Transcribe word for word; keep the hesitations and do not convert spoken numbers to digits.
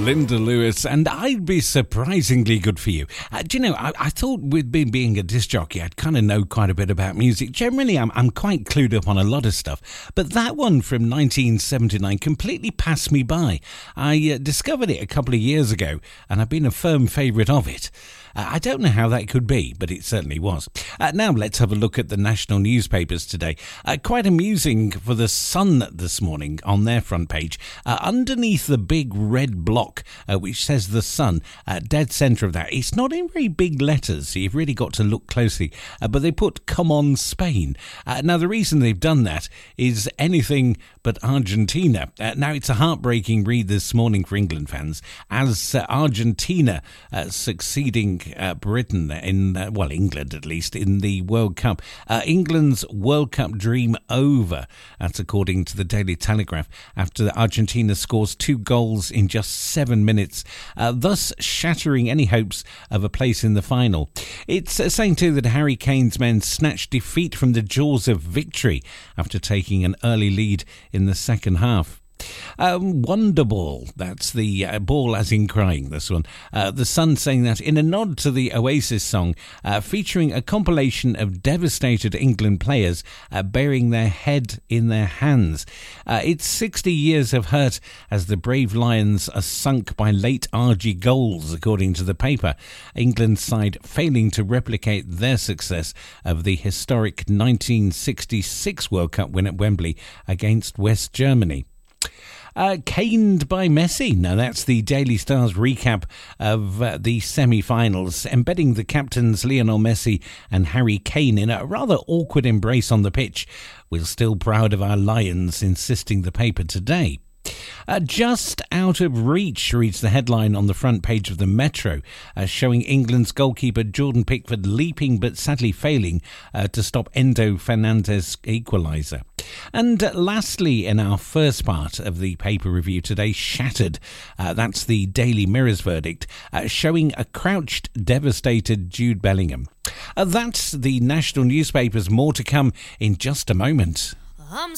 Linda Lewis, and I'd be surprisingly good for you. Uh, do you know, I, I thought with me being a disc jockey, I'd kind of know quite a bit about music. Generally, I'm, I'm quite clued up on a lot of stuff, but that one from nineteen seventy-nine completely passed me by. I uh, discovered it a couple of years ago, and I've been a firm favourite of it. Uh, I don't know how that could be, but it certainly was. Uh, now let's have a look at the national newspapers today. Uh, quite amusing for The Sun this morning on their front page. Uh, underneath the big red block, uh, which says The Sun, uh, dead centre of that, it's not in very big letters, so you've really got to look closely, uh, but they put "Come on Spain." Uh, now the reason they've done that is anything but Argentina. Uh, now it's a heartbreaking read this morning for England fans, as uh, Argentina uh, succeeding Uh, Britain in, uh, well, England at least, in the World Cup. Uh, England's World Cup dream over. That's according to the Daily Telegraph, after Argentina scores two goals in just seven minutes, uh, thus shattering any hopes of a place in the final. It's uh, saying too that Harry Kane's men snatched defeat from the jaws of victory after taking an early lead in the second half. Um, Wonderball, that's the uh, ball as in crying, this one. Uh, the Sun saying that in a nod to the Oasis song, uh, featuring a compilation of devastated England players uh, burying their head in their hands. Uh, it's sixty years of hurt as the brave Lions are sunk by late Argy goals, according to the paper. England's side failing to replicate their success of the historic nineteen sixty-six World Cup win at Wembley against West Germany. Uh, caned by Messi. Now that's the Daily Star's recap of uh, the semi-finals, embedding the captains Lionel Messi and Harry Kane in a rather awkward embrace on the pitch. We're still proud of our Lions, insisting the paper today. Uh, just out of reach reads the headline on the front page of the Metro, uh, showing England's goalkeeper Jordan Pickford leaping but sadly failing uh, to stop Endo Fernandez's equaliser. And uh, lastly, in our first part of the paper review today, Shattered. Uh, that's the Daily Mirror's verdict, uh, showing a crouched, devastated Jude Bellingham. Uh, that's the national newspapers. More to come in just a moment. I'm